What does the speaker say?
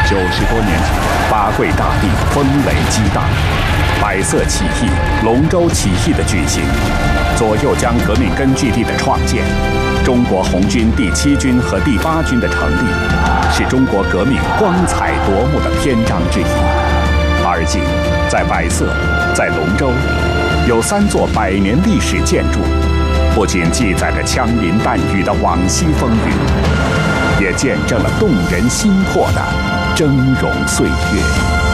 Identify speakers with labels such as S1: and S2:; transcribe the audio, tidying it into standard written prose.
S1: 90多年前，八桂大地风雷激荡，百色起义、龙舟起义的举行，左右江革命根据地的创建，中国红军第7军和第8军的成立，是中国革命光彩夺目的篇章之一。而今，在百色，在龙舟，有3座100年历史建筑，不仅记载着枪林弹雨的往昔风云，也见证了动人心魄的峥嵘岁月。